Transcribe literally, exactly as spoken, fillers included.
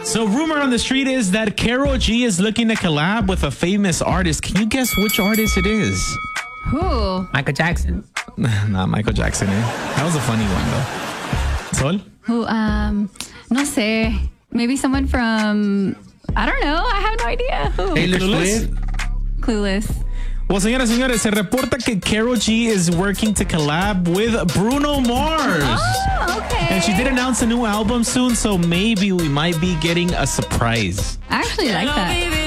So rumor on the street is that Karol G is looking to collab with a famous artist. Can you guess which artist it is? Who? Michael Jackson. Not Michael Jackson, eh? That was a funny one, though. Sol? Who? Um, no sé. Maybe someone from, I don't know. I have no idea. Who? Taylor Clueless? Swift. Clueless. Well, señoras, señores, se reporta que Karol G is working to collab with Bruno Mars. Oh, okay. And she did announce a new album soon, so maybe we might be getting a surprise. I actually like that.